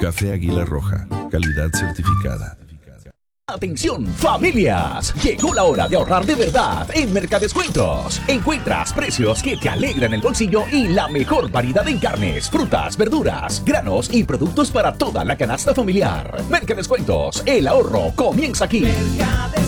Café Águila Roja, calidad certificada. Atención familias, llegó la hora de ahorrar de verdad en Mercadescuentos. Encuentras precios que te alegran el bolsillo y la mejor variedad en carnes, frutas, verduras, granos y productos para toda la canasta familiar. Mercadescuentos, el ahorro comienza aquí.